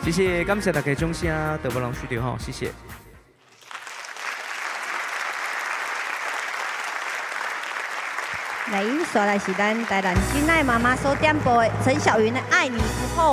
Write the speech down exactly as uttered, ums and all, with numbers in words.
谢谢，感谢大家掌声，得不让输掉哈，谢谢。 来，刷来是咱台南金爱妈妈所点播的陈小云的《爱你不后